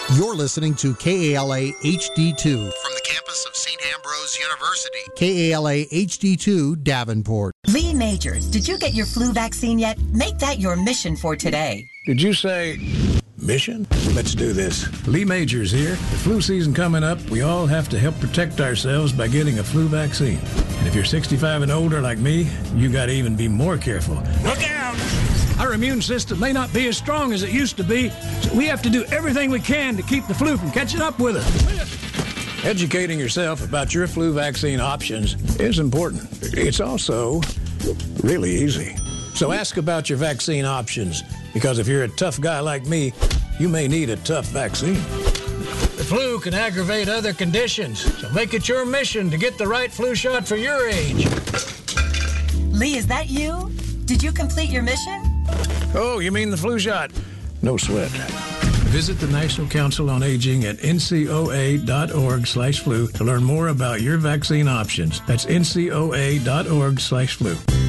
You're listening to KALA HD2 from the campus of St. Ambrose University. KALA HD2 Davenport. Lee Majors, did you get your flu vaccine yet? Make that your mission for today. Did you say mission? Let's do this. Lee Majors here. The flu season coming up, we all have to help protect ourselves by getting a flu vaccine. And if you're 65 and older like me, you got to even be more careful. Look out! Our immune system may not be as strong as it used to be, so we have to do everything we can to keep the flu from catching up with us. Educating yourself about your flu vaccine options is important. It's also really easy. So ask about your vaccine options, because if you're a tough guy like me, you may need a tough vaccine. The flu can aggravate other conditions, so make it your mission to get the right flu shot for your age. Lee, is that you? Did you complete your mission? Oh, you mean the flu shot? No sweat. Visit the National Council on Aging at ncoa.org/flu to learn more about your vaccine options. That's ncoa.org/flu.